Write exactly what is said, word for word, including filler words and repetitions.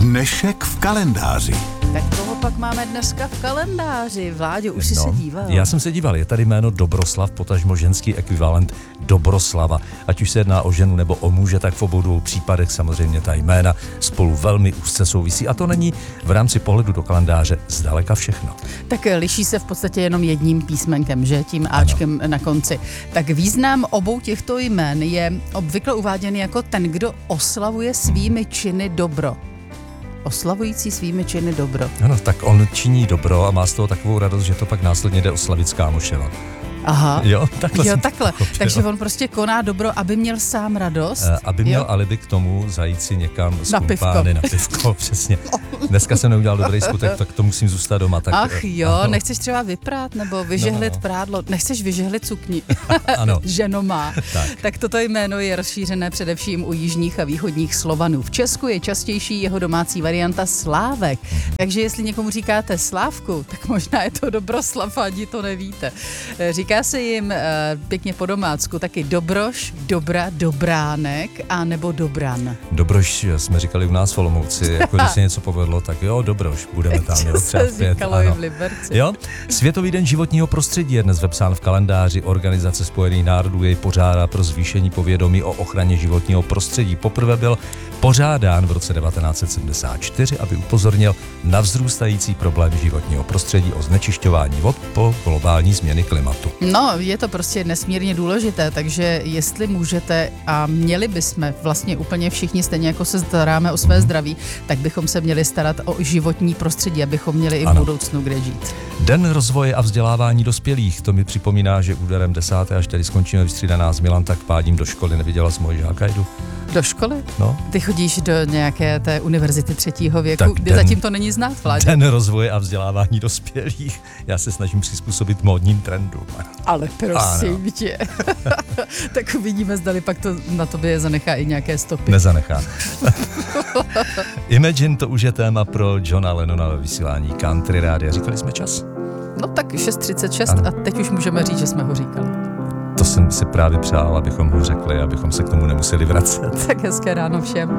Dnešek v kalendáři. Tak koho pak máme dneska v kalendáři? Vláďo, už jsi no, se díval? Já jsem se díval, je tady jméno Dobroslav, potažmo ženský ekvivalent Dobroslava. Ať už se jedná o ženu nebo o muže, tak v obou dvou případech samozřejmě ta jména spolu velmi úzce souvisí. A to není v rámci pohledu do kalendáře zdaleka všechno. Tak liší se v podstatě jenom jedním písmenkem, že? Tím Ačkem ano. na konci. Tak význam obou těchto jmén je obvykle uváděn jako ten, kdo oslavuje svými činy dobro. Oslavující svými činy dobro. Ano, tak on činí dobro a má z toho takovou radost, že to pak následně jde oslavit s kámošema. Aha. Jo, takhle. Jo, takhle. Takže on prostě koná dobro, aby měl sám radost. E, aby měl jo? alibi k tomu zajít si někam s na kumpány na pivko, přesně. Dneska jsem neudělal dobrý skutek, tak to musím zůstat doma. Tak, Ach jo, ano. Nechceš třeba vyprát nebo vyžehlit no, no. prádlo? Nechceš vyžehlit sukni? Ano. Ženo má. Tak. tak toto jméno je rozšířené především u jižních a východních Slovanů. V Česku je častější jeho domácí varianta Slávek. Mm-hmm. Takže jestli někomu říkáte Slávku, tak možná je to Dobroslav, ani to nevíte. Říká se jim pěkně po domácku taky Dobroš, Dobra, Dobránek a nebo Dobran. Dobroš jsme říkali u nás v Olomouci, jako když se něco povedlo, tak jo, Dobroš, budeme tam. Jo, se říkalo i v Liberci. Jo? Světový den životního prostředí je dnes vepsán v kalendáři. Organizace Spojených národů jej pořádá pro zvýšení povědomí o ochraně životního prostředí. Poprvé byl pořádán v roce devatenáct set sedmdesát čtyři, aby upozornil na vzrůstající problém životního prostředí o znečišťování vod po globální změny klimatu. No, je to prostě nesmírně důležité, takže jestli můžete a měli bychom vlastně úplně všichni, stejně jako se staráme o své mm. zdraví, tak bychom se měli starat o životní prostředí, abychom měli i v ano. budoucnu kde žít. Den rozvoje a vzdělávání dospělých, to mi připomíná, že úderem desáté, až tady skončíme vystřídaná z Milan, tak pádím do školy. Neviděla jsi moje žáka, jdu? Do školy? No. Ty chodíš do nějaké té univerzity třetího věku, tak kde den, zatím to není znát, Vláďo. Den rozvoje a vzdělávání dospělých. Já se snažím přizpůsobit módním trendům. Ale prosím tě. Tak uvidíme, zdali pak to na tobě zanechá i nějaké stopy. Nezanechá. Imagine, to už je téma pro Johna Lennona ve vysílání Country Rádia. Říkali jsme čas? No tak šest třicet šest a teď už můžeme říct, že jsme ho říkali. To jsem si právě přál, abychom ho řekli, abychom se k tomu nemuseli vracet. Tak hezké ráno všem.